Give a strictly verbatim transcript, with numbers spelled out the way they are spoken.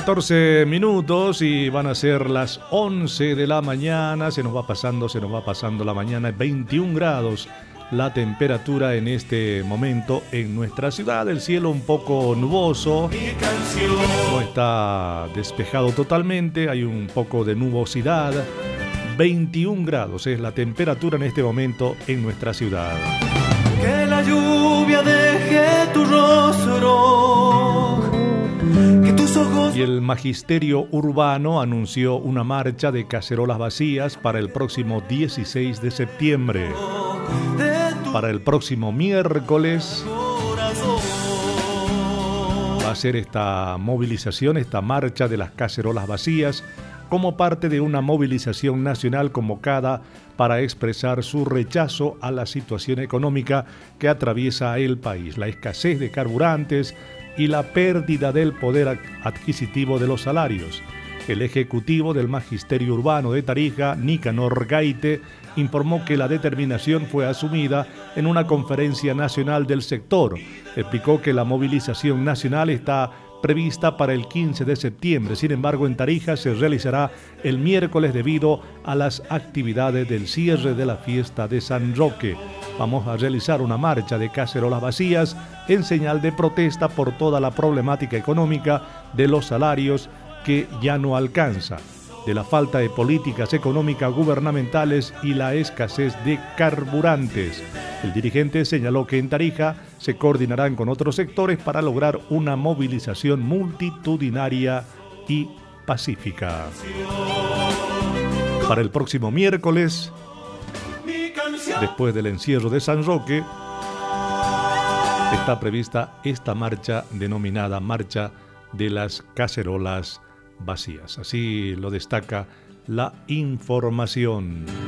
catorce minutos y van a ser las once de la mañana. Se nos va pasando, se nos va pasando la mañana. veintiún grados la temperatura en este momento en nuestra ciudad. El cielo un poco nuboso. No está despejado totalmente. Hay un poco de nubosidad. veintiún grados es la temperatura en este momento en nuestra ciudad. Que la lluvia deje tu rostro, que tus ojos... Y el Magisterio Urbano anunció una marcha de cacerolas vacías para el próximo dieciséis de septiembre. Para el próximo miércoles va a ser esta movilización, esta marcha de las cacerolas vacías, como parte de una movilización nacional convocada para expresar su rechazo a la situación económica que atraviesa el país, la escasez de carburantes y la pérdida del poder adquisitivo de los salarios. El ejecutivo del Magisterio Urbano de Tarija, Nicanor Gaite, informó que la determinación fue asumida en una conferencia nacional del sector. Explicó que la movilización nacional está prevista para el quince de septiembre. Sin embargo, en Tarija se realizará el miércoles debido a las actividades del cierre de la fiesta de San Roque. Vamos a realizar una marcha de cacerolas vacías en señal de protesta por toda la problemática económica de los salarios que ya no alcanza, de la falta de políticas económicas gubernamentales y la escasez de carburantes. El dirigente señaló que en Tarija se coordinarán con otros sectores para lograr una movilización multitudinaria y pacífica. Para el próximo miércoles, después del encierro de San Roque, está prevista esta marcha denominada Marcha de las Cacerolas Vacías. Así lo destaca la información.